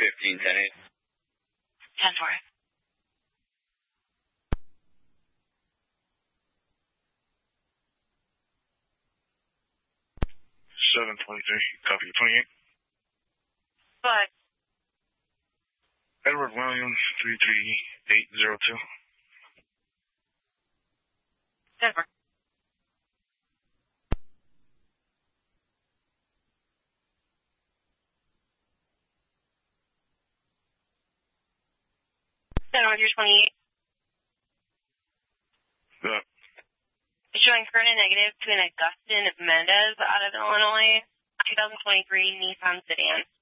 15, 10-8. 10-4. 723, copy 28. But Edward Williams, 33802. 10-4. 10-28. Yeah. Showing current and negative to an Augustin Mendez out of Illinois, 2023 Nissan sedan.